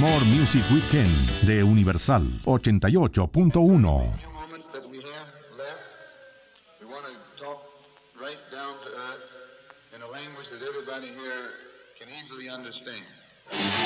More Music Weekend de Universal 88.1. In a language that everybody here can easily understand.